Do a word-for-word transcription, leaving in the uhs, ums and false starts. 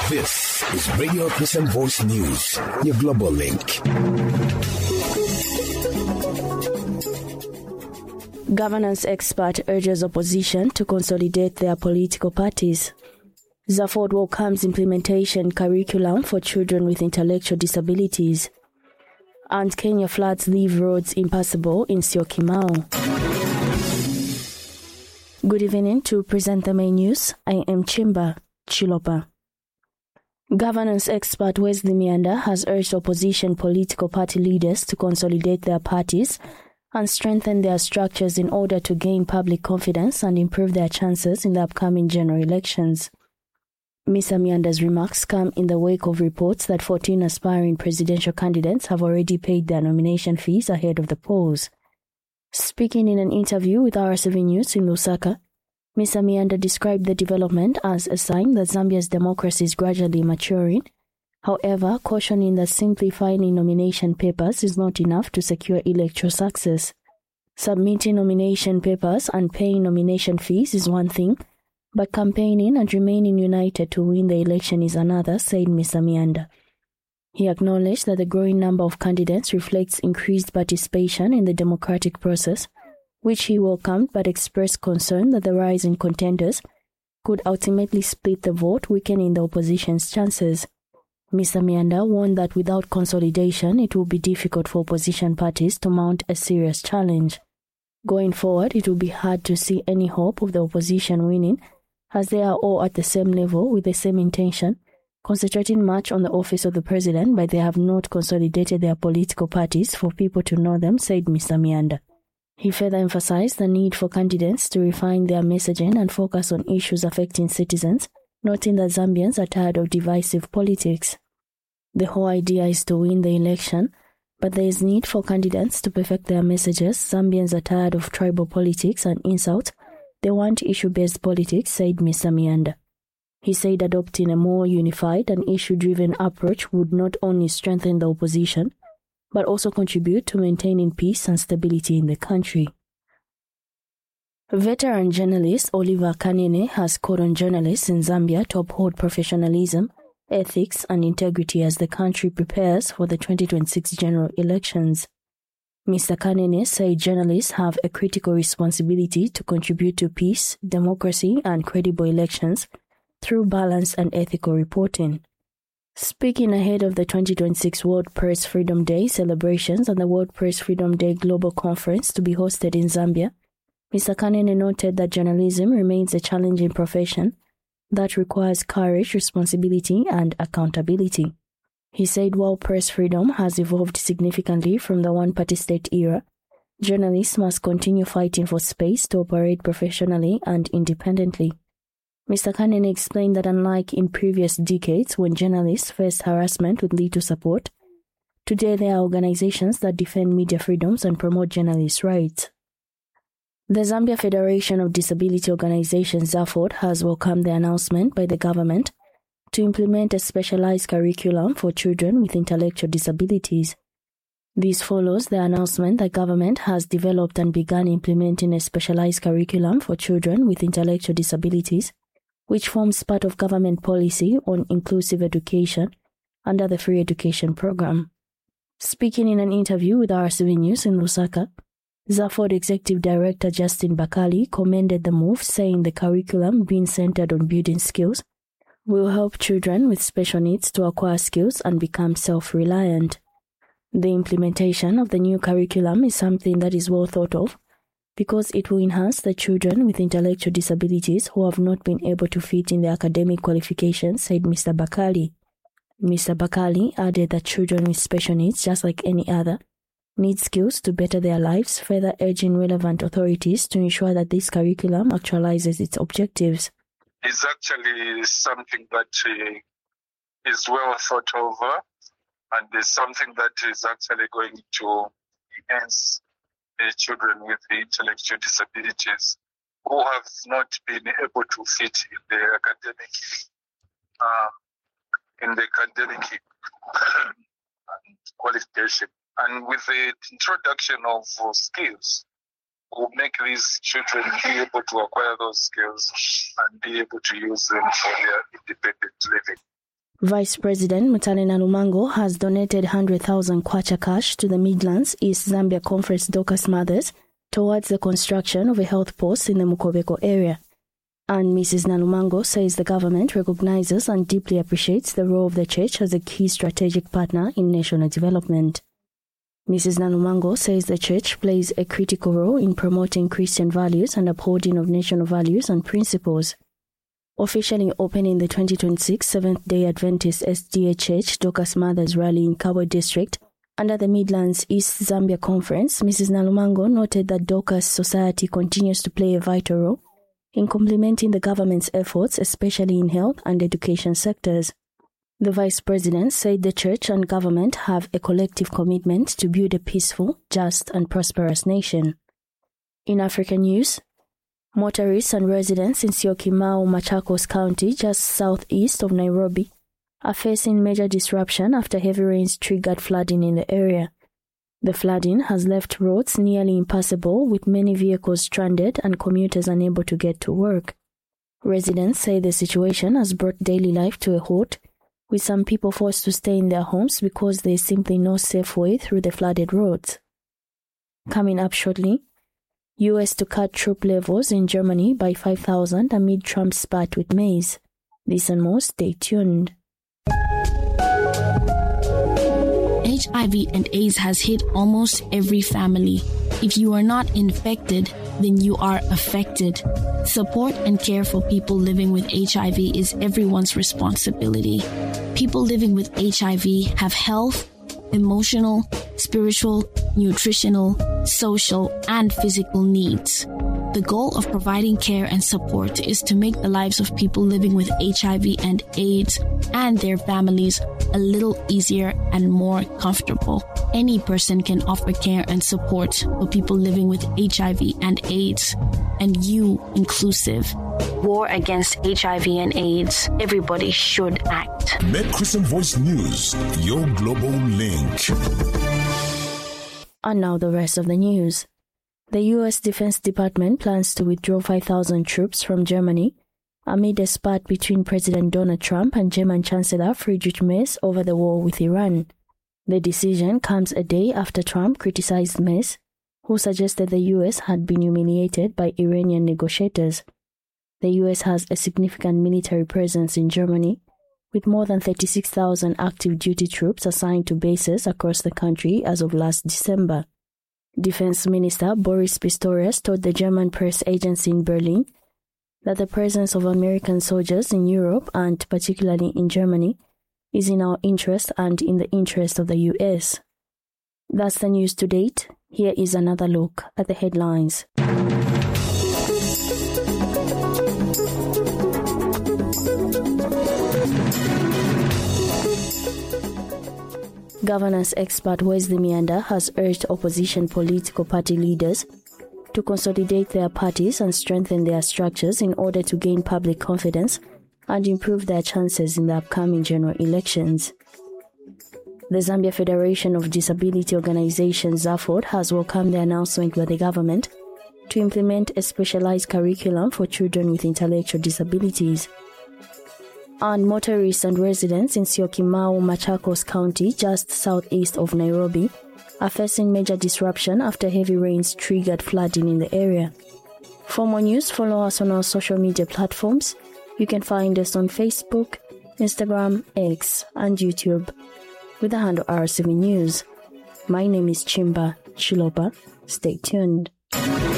This is Radio Christian Voice News, your global link. Governance expert urges opposition to consolidate their political parties. Zafford welcomes implementation curriculum for children with intellectual disabilities. And Kenya floods leave roads impassable in Syokimau. Good evening. To present the main news, I am Chimba Chilopa. Governance expert Wesley Mianda has urged opposition political party leaders to consolidate their parties and strengthen their structures in order to gain public confidence and improve their chances in the upcoming general elections. Mister Mianda's remarks come in the wake of reports that fourteen aspiring presidential candidates have already paid their nomination fees ahead of the polls. Speaking in an interview with R S V News in Lusaka, Mister Mianda described the development as a sign that Zambia's democracy is gradually maturing, however, cautioning that simply filing nomination papers is not enough to secure electoral success. Submitting nomination papers and paying nomination fees is one thing, but campaigning and remaining united to win the election is another, said Mister Mianda. He acknowledged that the growing number of candidates reflects increased participation in the democratic process, which he welcomed, but expressed concern that the rise in contenders could ultimately split the vote, weakening the opposition's chances. Mister Mianda warned that without consolidation, it will be difficult for opposition parties to mount a serious challenge. Going forward, it will be hard to see any hope of the opposition winning, as they are all at the same level with the same intention, concentrating much on the office of the president, but they have not consolidated their political parties for people to know them, said Mister Mianda. He further emphasized the need for candidates to refine their messaging and focus on issues affecting citizens, noting that Zambians are tired of divisive politics. The whole idea is to win the election, but there is need for candidates to perfect their messages. Zambians are tired of tribal politics and insults. They want issue-based politics, said Mister Mianda. He said adopting a more unified and issue-driven approach would not only strengthen the opposition, but also contribute to maintaining peace and stability in the country. Veteran journalist Oliver Kanene has called on journalists in Zambia to uphold professionalism, ethics, and integrity as the country prepares for the twenty twenty-six general elections. Mister Kanene said journalists have a critical responsibility to contribute to peace, democracy, and credible elections through balanced and ethical reporting. Speaking ahead of the twenty twenty-six World Press Freedom Day celebrations and the World Press Freedom Day Global Conference to be hosted in Zambia, Mister Kanene noted that journalism remains a challenging profession that requires courage, responsibility, and accountability. He said while press freedom has evolved significantly from the one-party state era, journalists must continue fighting for space to operate professionally and independently. Mister Kanene explained that unlike in previous decades when journalists faced harassment with little support, today there are organizations that defend media freedoms and promote journalists' rights. The Zambia Federation of Disability Organizations, Zafford, has welcomed the announcement by the government to implement a specialized curriculum for children with intellectual disabilities. This follows the announcement that government has developed and begun implementing a specialized curriculum for children with intellectual disabilities, which forms part of government policy on inclusive education under the Free Education Program. Speaking in an interview with R S V News in Lusaka, Zafford Executive Director Justin Bakali commended the move, saying the curriculum, being centered on building skills, will help children with special needs to acquire skills and become self-reliant. The implementation of the new curriculum is something that is well thought of, because it will enhance the children with intellectual disabilities who have not been able to fit in the academic qualifications, said Mister Bakali. Mister Bakali added that children with special needs, just like any other, need skills to better their lives, further urging relevant authorities to ensure that this curriculum actualizes its objectives. It's actually something that uh, is well thought over, and is something that is actually going to enhance the children with the intellectual disabilities who have not been able to fit in the academic uh, in the academic qualification. And with the introduction of uh, skills, will make these children be able to acquire those skills and be able to use them for their independent living. Vice President Mutale Nalumango has donated one hundred thousand kwacha cash to the Midlands East Zambia Conference Dorcas Mothers towards the construction of a health post in the Mukobeko area. And Missus Nalumango says the government recognizes and deeply appreciates the role of the church as a key strategic partner in national development. Missus Nalumango says the church plays a critical role in promoting Christian values and upholding of national values and principles. Officially opening the twenty twenty-six Seventh-day Adventist S D A Church Dorcas Mothers Rally in Kabwe District under the Midlands East Zambia Conference, Missus Nalumango noted that Dorcas Society continues to play a vital role in complementing the government's efforts, especially in health and education sectors. The Vice President said the church and government have a collective commitment to build a peaceful, just and prosperous nation. In African news, motorists and residents in Syokimau, Machakos County, just southeast of Nairobi, are facing major disruption after heavy rains triggered flooding in the area. The flooding has left roads nearly impassable, with many vehicles stranded and commuters unable to get to work. Residents say the situation has brought daily life to a halt, with some people forced to stay in their homes because there is simply no safe way through the flooded roads. Coming up shortly, U S to cut troop levels in Germany by five thousand amid Trump's spat with Mays. This and more, stay tuned. H I V and AIDS has hit almost every family. If you are not infected, then you are affected. Support and care for people living with H I V is everyone's responsibility. People living with H I V have health, emotional, spiritual, nutritional, social, and physical needs. The goal of providing care and support is to make the lives of people living with H I V and AIDS and their families a little easier and more comfortable. Any person can offer care and support for people living with H I V and AIDS, and you inclusive. War against H I V and AIDS. Everybody should act. Met Christian Voice News, your global link. And now the rest of the news. The U S Defense Department plans to withdraw five thousand troops from Germany amid a spat between President Donald Trump and German Chancellor Friedrich Merz over the war with Iran. The decision comes a day after Trump criticized Merz, who suggested the U S had been humiliated by Iranian negotiators. The U S has a significant military presence in Germany, with more than thirty-six thousand active duty troops assigned to bases across the country as of last December. Defense Minister Boris Pistorius told the German press agency in Berlin that the presence of American soldiers in Europe, and particularly in Germany, is in our interest and in the interest of the U S. That's the news to date. Here is another look at the headlines. Governance expert Wesley Mianda has urged opposition political party leaders to consolidate their parties and strengthen their structures in order to gain public confidence and improve their chances in the upcoming general elections. The Zambia Federation of Disability Organizations, ZAFOD, has welcomed the announcement by the government to implement a specialized curriculum for children with intellectual disabilities. And motorists and residents in Syokimau, Machakos County, just southeast of Nairobi, are facing major disruption after heavy rains triggered flooding in the area. For more news, follow us on our social media platforms. You can find us on Facebook, Instagram, X, and YouTube with the handle R seven News. My name is Chimba Chiloba. Stay tuned.